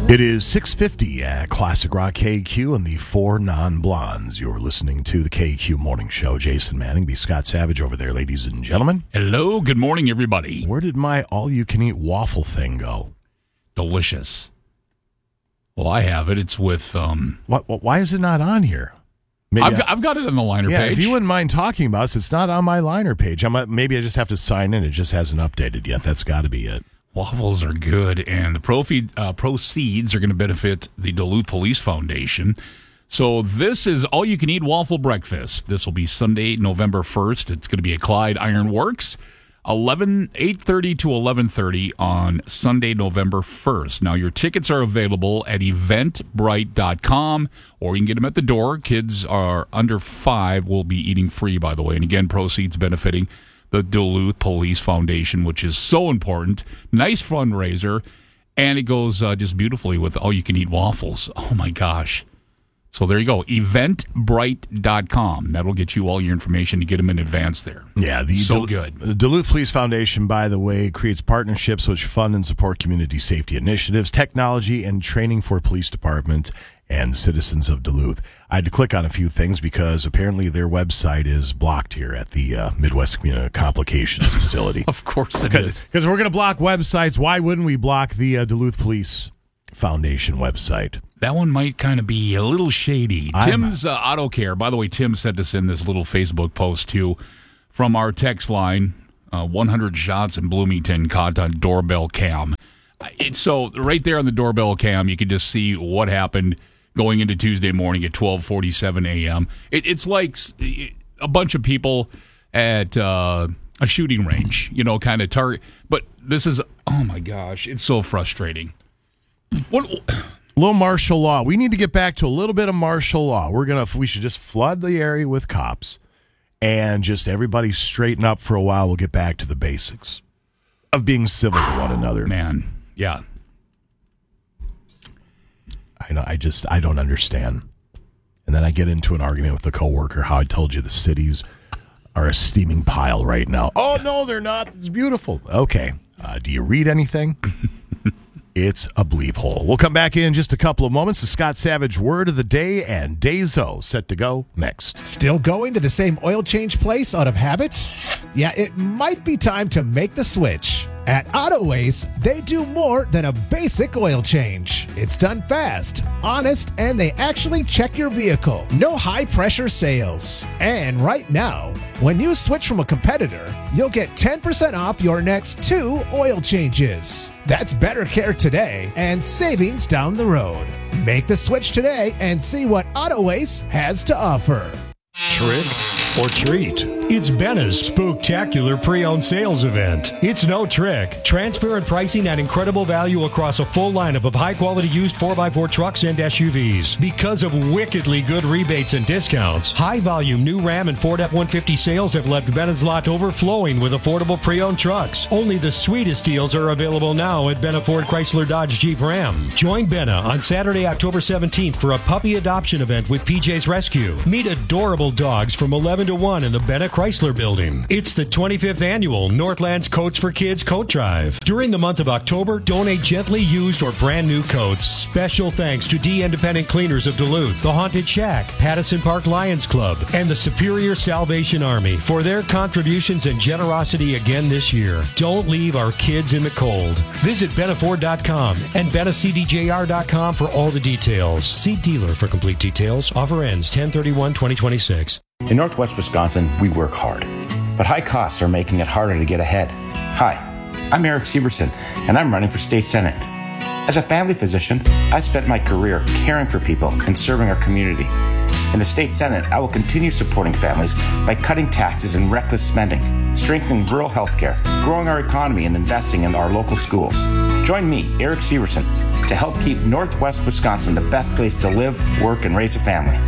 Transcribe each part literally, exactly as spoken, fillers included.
It is six fifty at Classic Rock K Q and the Four Non-Blondes. You're listening to the K Q Morning Show. Jason Manning, be Scott Savage over there, ladies and gentlemen. Hello, good morning, everybody. Where did my all-you-can-eat waffle thing go? Delicious. Well, I have it. It's with... um. What, what, why is it not on here? Maybe I've, I, got, I've got it on the liner yeah, page. if you wouldn't mind talking about us, it's not on my liner page. I might, maybe I just have to sign in. It just hasn't updated yet. That's got to be it. Waffles are good, and the profi- uh, proceeds are going to benefit the Duluth Police Foundation. So this is all-you-can-eat waffle breakfast. This will be Sunday, November first. It's going to be at Clyde Iron Works, eleven eight thirty to eleven thirty on Sunday, November first. Now, your tickets are available at eventbrite dot com, or you can get them at the door. Kids are under five will be eating free, by the way. And again, proceeds benefiting the Duluth Police Foundation, which is so important. Nice fundraiser, and it goes uh, just beautifully with all-you-can-eat waffles. Oh, my gosh. So there you go, eventbrite dot com. That'll get you all your information to get them in advance there. Yeah, the so Dul- good. The Duluth Police Foundation, by the way, creates partnerships which fund and support community safety initiatives, technology, and training for police department and citizens of Duluth. I had to click on a few things because apparently their website is blocked here at the uh, Midwest Community Complications Facility. Of course it is. Because we're going to block websites. Why wouldn't we block the uh, Duluth Police Foundation website? That one might kind of be a little shady. I'm, Tim's uh, Auto Care. By the way, Tim sent us in this little Facebook post, too, from our text line, uh, one hundred shots in Bloomington caught on doorbell cam. It's so right there on the doorbell cam, you can just see what happened going into Tuesday morning at twelve forty-seven a.m. It, it's like a bunch of people at uh, a shooting range, you know, kind of target. But this is, oh, my gosh, it's so frustrating. What... A little martial law. We need to get back to a little bit of martial law. We're gonna. We should just flood the area with cops, and just everybody straighten up for a while. We'll get back to the basics of being civil to one another. Man, yeah. I know. I just. I don't understand. And then I get into an argument with a coworker. How I told you the cities are a steaming pile right now. Oh no, they're not. It's beautiful. Okay. Uh, do you read anything? It's a bleep hole. We'll come back in just a couple of moments. The Scott Savage Word of the Day and Dayzo set to go next. Still going to the same oil change place out of habit? Yeah, it might be time to make the switch. At Autoways, they do more than a basic oil change. It's done fast, honest, and they actually check your vehicle. No high-pressure sales. And right now, when you switch from a competitor, you'll get ten percent off your next two oil changes. That's better care today and savings down the road. Make the switch today and see what Autoways has to offer. Trick or treat? It's Benna's Spooktacular Pre-Owned Sales Event. It's no trick. Transparent pricing at incredible value across a full lineup of high-quality used four by four trucks and S U Vs. Because of wickedly good rebates and discounts, high-volume new Ram and Ford F one fifty sales have left Benna's lot overflowing with affordable pre-owned trucks. Only the sweetest deals are available now at Benna Ford Chrysler Dodge Jeep Ram. Join Benna on Saturday, October seventeenth for a puppy adoption event with P J's Rescue. Meet adorable dogs from eleven to one in the Benna Chrysler Building. It's the twenty-fifth annual Northlands Coats for Kids Coat Drive. During the month of October, donate gently used or brand new coats. Special thanks to D Independent Cleaners of Duluth, the Haunted Shack, Pattison Park Lions Club, and the Superior Salvation Army for their contributions and generosity again this year. Don't leave our kids in the cold. Visit Benna Ford dot com and Benna C D J R dot com for all the details. See dealer for complete details. Offer ends ten thirty-one twenty twenty-six. In Northwest Wisconsin, we work hard, but high costs are making it harder to get ahead. Hi, I'm Eric Severson, and I'm running for state senate. As a family physician, I spent my career caring for people and serving our community. In the state senate, I will continue supporting families by cutting taxes and reckless spending, strengthening rural health care, growing our economy, and investing in our local schools. Join me, Eric Severson, to help keep Northwest Wisconsin the best place to live, work, and raise a family.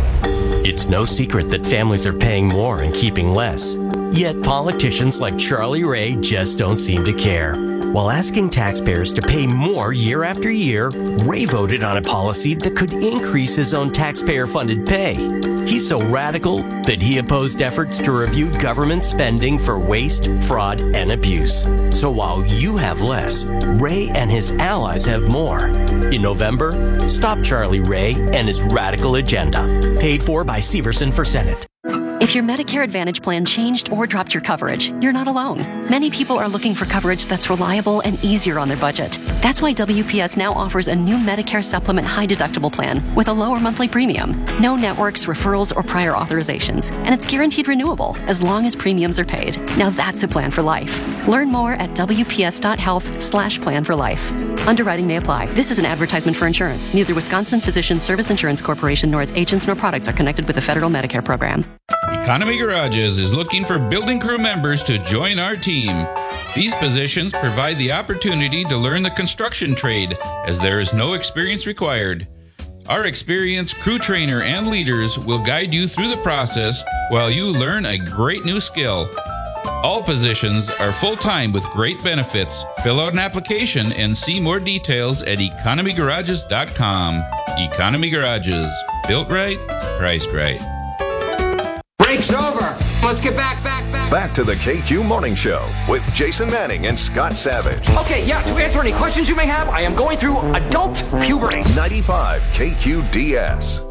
It's no secret that families are paying more and keeping less. Yet politicians like Charlie Ray just don't seem to care. While asking taxpayers to pay more year after year, Ray voted on a policy that could increase his own taxpayer-funded pay. He's so radical that he opposed efforts to review government spending for waste, fraud, and abuse. So while you have less, Ray and his allies have more. In November, stop Charlie Ray and his radical agenda. Paid for by Severson for Senate. If your Medicare Advantage plan changed or dropped your coverage, you're not alone. Many people are looking for coverage that's reliable and easier on their budget. That's why W P S now offers a new Medicare Supplement high deductible plan with a lower monthly premium. No networks, referrals, or prior authorizations. And it's guaranteed renewable as long as premiums are paid. Now that's a plan for life. Learn more at W P S dot health slash plan for life. Underwriting may apply. This is an advertisement for insurance. Neither Wisconsin Physicians Service Insurance Corporation nor its agents nor products are connected with the federal Medicare program. Economy Garages is looking for building crew members to join our team. These positions provide the opportunity to learn the construction trade, as there is no experience required. Our experienced crew trainer and leaders will guide you through the process while you learn a great new skill. All positions are full-time with great benefits. Fill out an application and see more details at economy garages dot com. Economy Garages. Built right, priced right. Break's over. Let's get back, back, back. Back to the K Q Morning Show with Jason Manning and Scott Savage. Okay, yeah, to answer any questions you may have, I am going through adult puberty. ninety-five K Q D S.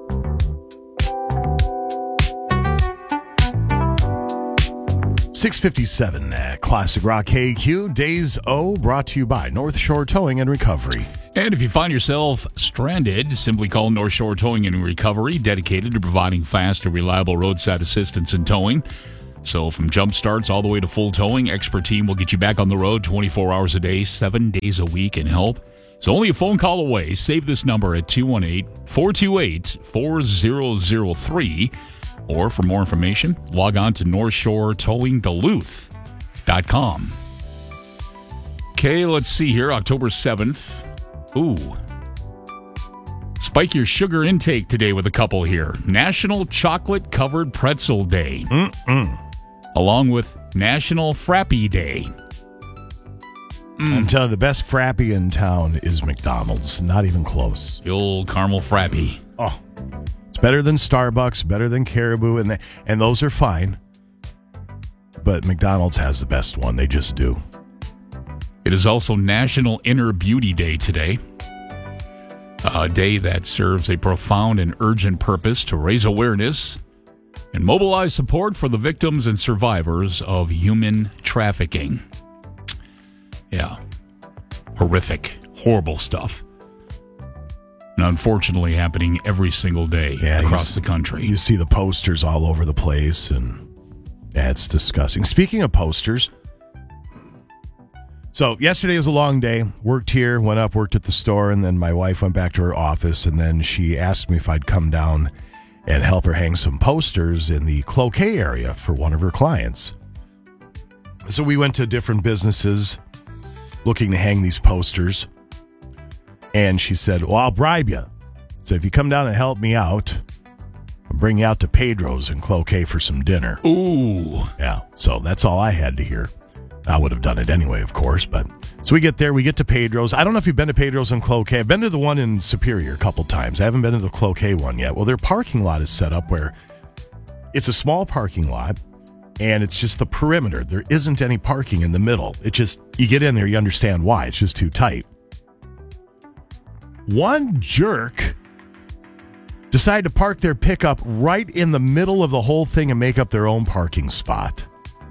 six fifty-seven at Classic Rock K Q. Days O brought to you by North Shore Towing and Recovery. And if you find yourself stranded, simply call North Shore Towing and Recovery, dedicated to providing fast and reliable roadside assistance and towing. So from jump starts all the way to full towing, expert team will get you back on the road twenty-four hours a day, seven days a week and help. It's only a phone call away. Save this number at two one eight, four two eight, four zero zero three. Or for more information, log on to north shore towing duluth dot com. Okay, let's see here. October seventh. Ooh. Spike your sugar intake today with a couple here. National Chocolate Covered Pretzel Day. Mm-mm. Along with National Frappy Day. Mm. I'm telling you, the best Frappy in town is McDonald's. Not even close. The old caramel Frappy. Oh. Better than Starbucks, better than Caribou, and they, and those are fine. But McDonald's has the best one. They just do. It is also National Inner Beauty Day today. A day that serves a profound and urgent purpose to raise awareness and mobilize support for the victims and survivors of human trafficking. Yeah. Horrific, horrible stuff. And unfortunately happening every single day yeah, across the country. You see the posters all over the place, and yeah, it's disgusting. Speaking of posters, so yesterday was a long day. Worked here, went up, worked at the store, and then my wife went back to her office, and then she asked me if I'd come down and help her hang some posters in the Cloquet area for one of her clients. So we went to different businesses looking to hang these posters. And she said, well, I'll bribe you. So if you come down and help me out, I'll bring you out to Pedro's in Cloquet for some dinner. Ooh. Yeah, so that's all I had to hear. I would have done it anyway, of course. But so we get there, we get to Pedro's. I don't know if you've been to Pedro's in Cloquet. I've been to the one in Superior a couple times. I haven't been to the Cloquet one yet. Well, their parking lot is set up where it's a small parking lot, and it's just the perimeter. There isn't any parking in the middle. It just, you get in there, you understand why. It's just too tight. One jerk decided to park their pickup right in the middle of the whole thing and make up their own parking spot.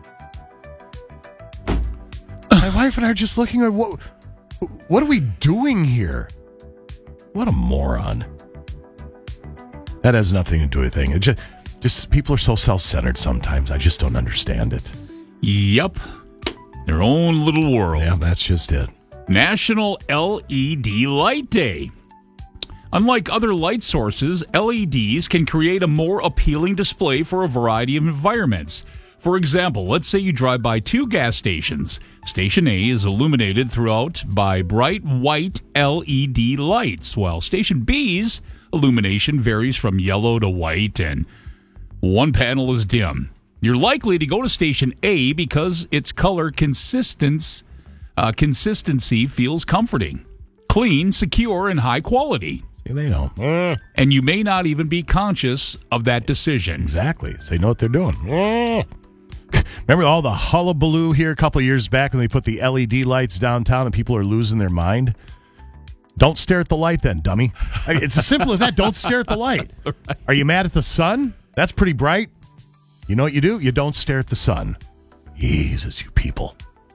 My wife and I are just looking at what, what are we doing here? What a moron. That has nothing to do with anything. It just, just people are so self-centered sometimes. I just don't understand it. Yep. Their own little world. Yeah, that's just it. National L E D Light Day. Unlike other light sources, L E Ds can create a more appealing display for a variety of environments. For example, let's say you drive by two gas stations. Station A is illuminated throughout by bright white L E D lights, while Station B's illumination varies from yellow to white, and one panel is dim. You're likely to go to Station A because its color consistence Uh, consistency feels comforting, clean, secure, and high quality. See, they know. And you may not even be conscious of that decision. Exactly. So they know what they're doing. Remember all the hullabaloo here a couple of years back when they put the L E D lights downtown and people are losing their mind? Don't stare at the light then, dummy. I mean, it's as simple as that. Don't stare at the light. Right. Are you mad at the sun? That's pretty bright. You know what you do? You don't stare at the sun. Jesus, you people.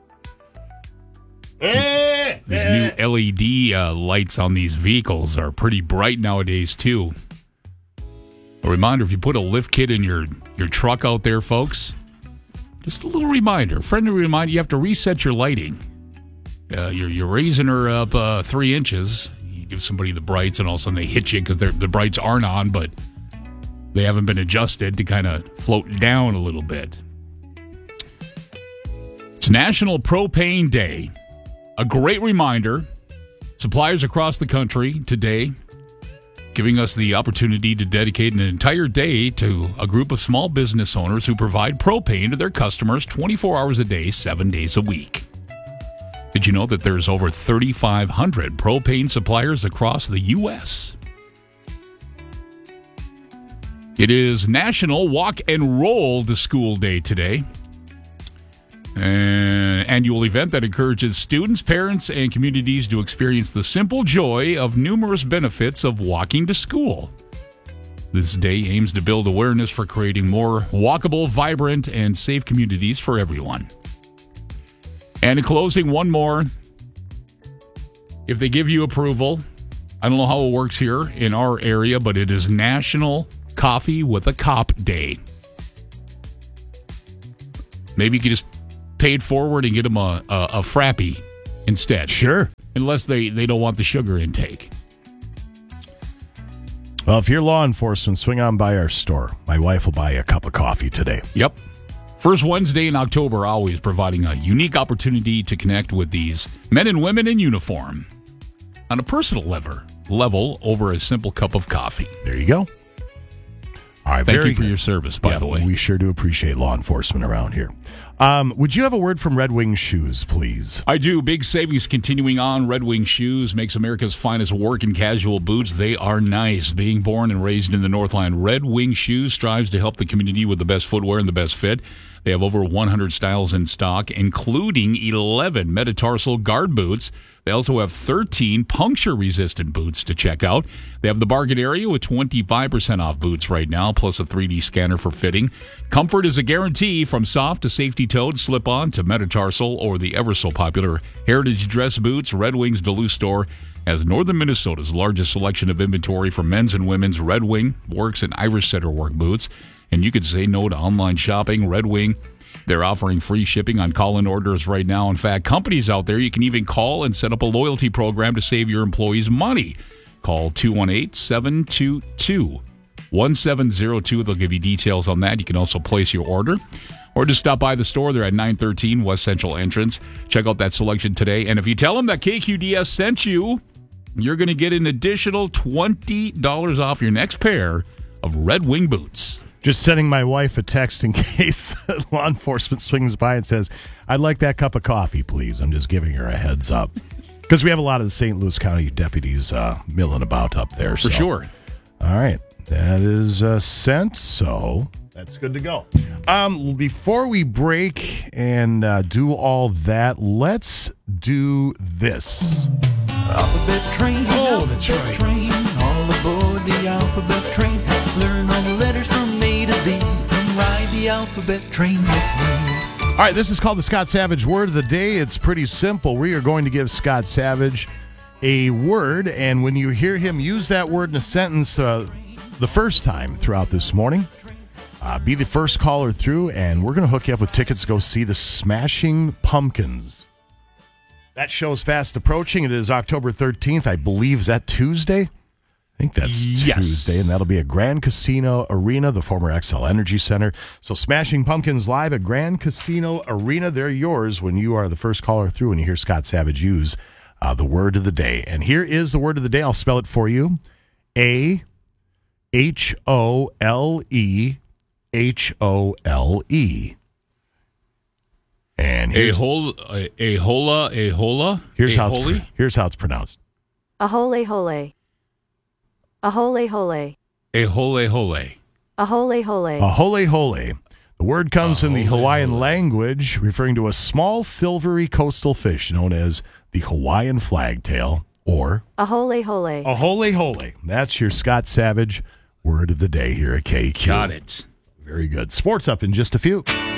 These new L E D uh, lights on these vehicles are pretty bright nowadays, too. A reminder, if you put a lift kit in your, your truck out there, folks, just a little reminder, friendly reminder, you have to reset your lighting. Uh, you're, you're raising her up uh, three inches. You give somebody the brights, and all of a sudden they hit you because the brights aren't on, but they haven't been adjusted to kind of float down a little bit. It's National Propane Day. A great reminder. Suppliers across the country today giving us the opportunity to dedicate an entire day to a group of small business owners who provide propane to their customers twenty-four hours a day, seven days a week. Did you know that there's over thirty-five hundred propane suppliers across the U S? It is National Walk and Roll to School Day today. An annual event that encourages students, parents, and communities to experience the simple joy of numerous benefits of walking to school. This day aims to build awareness for creating more walkable, vibrant, and safe communities for everyone. And in closing, one more. If they give you approval, I don't know how it works here in our area, but it is National Coffee with a Cop Day. Maybe you could just pay it forward and get them a, a, a Frappy instead. Sure. Unless they, they don't want the sugar intake. Well, if you're law enforcement, swing on by our store. My wife will buy you a cup of coffee today. Yep. First Wednesday in October, always providing a unique opportunity to connect with these men and women in uniform on a personal level, level over a simple cup of coffee. There you go. All right, Thank very you for good. your service, by yeah, the way. We sure do appreciate law enforcement around here. Um, would you have a word from Red Wing Shoes, please? I do. Big savings continuing on. Red Wing Shoes makes America's finest work and casual boots. They are nice. Being born and raised in the Northland, Red Wing Shoes strives to help the community with the best footwear and the best fit. They have over one hundred styles in stock, including eleven metatarsal guard boots. They also have thirteen puncture-resistant boots to check out. They have the bargain area with twenty-five percent off boots right now, plus a three D scanner for fitting. Comfort is a guarantee, from soft to safety-toed, slip-on to metatarsal, or the ever-so-popular Heritage Dress boots. Red Wing's Duluth store has northern Minnesota's largest selection of inventory for men's and women's Red Wing, Works, and Irish Setter work boots. And you could say no to online shopping. Red Wing, they're offering free shipping on call-in orders right now. In fact, companies out there, you can even call and set up a loyalty program to save your employees money. Call two one eight, seven two two, one seven zero two. They'll give you details on that. You can also place your order or just stop by the store. They're at nine thirteen West Central Entrance. Check out that selection today. And if you tell them that K Q D S sent you, you're going to get an additional twenty dollars off your next pair of Red Wing boots. Just sending my wife a text in case law enforcement swings by and says, I'd like that cup of coffee, please. I'm just giving her a heads up. Because we have a lot of the Saint Louis County deputies uh, milling about up there. For so. sure. All right. That is uh, sent, so that's good to go. Um, before we break and uh, do all that, let's do this. Alphabet train, oh, the train. train, all aboard the alphabet train. Learn all the letters from A to Z. Come ride the alphabet train with me. All right, this is called the Scott Savage Word of the Day. It's pretty simple. We are going to give Scott Savage a word, and when you hear him use that word in a sentence uh, the first time throughout this morning, uh, be the first caller through, and we're going to hook you up with tickets to go see the Smashing Pumpkins. That show's fast approaching. It is October thirteenth. I believe, is that Tuesday? I think that's yes. Tuesday, and that'll be at Grand Casino Arena, the former X L Energy Center. So Smashing Pumpkins live at Grand Casino Arena. They're yours when you are the first caller through and you hear Scott Savage use uh, the word of the day. And here is the word of the day. I'll spell it for you. A H O L E H O L E. And A here's, hol, a, a hola, a hola. here's a how it's holy. here's how it's pronounced. A hole hole. A hole hole. A hole hole. A hole hole. A hole hole. The word comes from the Hawaiian language, referring to a small silvery coastal fish known as the Hawaiian flagtail, or A hole hole. a hole hole. That's your Scott Savage word of the day here at K Q. Got it. Very good. Sports up in just a few.